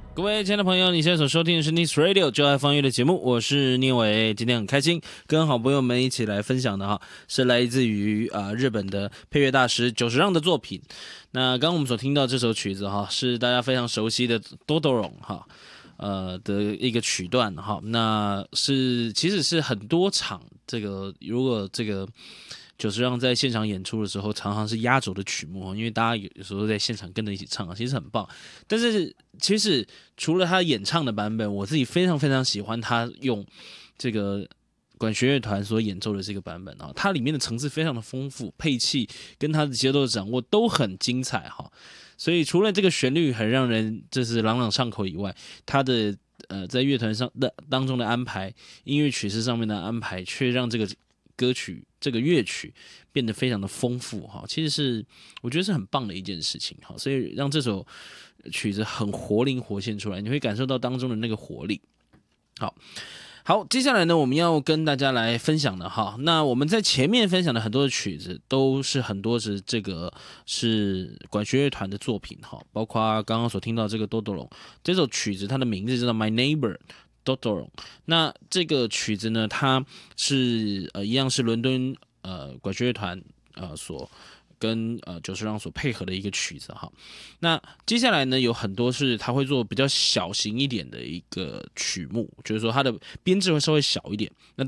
各位亲爱的朋友，你现在所收听的是 Nice Radio 就爱放乐的节目，我是聂伟。今天很开心跟好朋友们一起来分享的哈，是来自于日本的配乐大师久石让的作品。那刚刚我们所听到这首曲子哈，是大家非常熟悉的多多荣哈。的一个曲段哈，那其实是很多场如果这个久石让在现场演出的时候，常常是压轴的曲目，因为大家有时候在现场跟着一起唱，其实很棒。但是其实除了他演唱的版本，我自己非常非常喜欢他用这个管弦乐团所演奏的这个版本啊，它里面的层次非常的丰富，配器跟它的节奏的掌握都很精彩哈。所以除了这个旋律很让人就是朗朗上口以外，它的在乐团上的当中的安排，音乐曲式上面的安排，却让这个歌曲这个乐曲变得非常的丰富哈。其实是我觉得是很棒的一件事情哈，所以让这首曲子很活灵活现出来，你会感受到当中的那个活力。好，接下来呢，我们要跟大家来分享的哈，那我们在前面分享的很多的曲子，都是很多是管弦乐团的作品哈，包括刚刚所听到这个多多龙这首曲子，它的名字叫做 My Neighbor Totoro。那这个曲子呢，它是一样是伦敦管弦乐团所跟久石让所配合的一个曲子哈。那接下来呢，有很多是他会做比较小型一点的一个曲目，就是说它的编制会稍微小一点。那